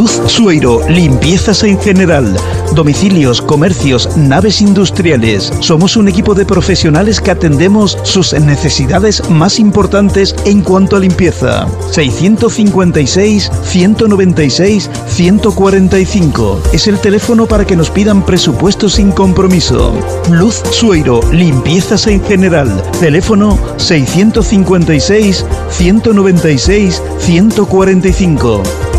Luz Sueiro, limpiezas en general. Domicilios, comercios, naves industriales. Somos un equipo de profesionales que atendemos sus necesidades más importantes en cuanto a limpieza. 656-196-145 es el teléfono para que nos pidan presupuestos sin compromiso. Luz Sueiro, limpiezas en general. Teléfono 656-196-145.